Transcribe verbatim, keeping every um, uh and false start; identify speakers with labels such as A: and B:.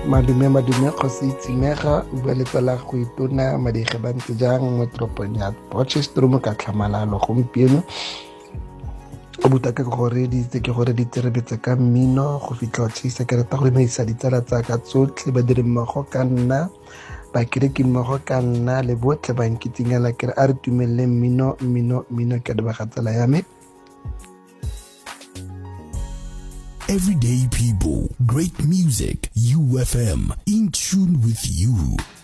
A: Madume madume kgosi itsimega o bua le tsala go itona madege ba ntse jang mo toropong ya Potchefstroom ka tlhamalalo gompieno o buta ke gore di itse ke gore di tserebetse ka mmino go fitlha o tshisa ke rata go inaisa ditsala tsa ka tsotlhe ba dire mmogo ka nna ba kereke mmogo ka nna le botlhe ba nkitsinyela ke re a re tumelele mmino mmino mmino ke di bagatsela ya me.
B: Everyday people, great music, U F M, in tune with you.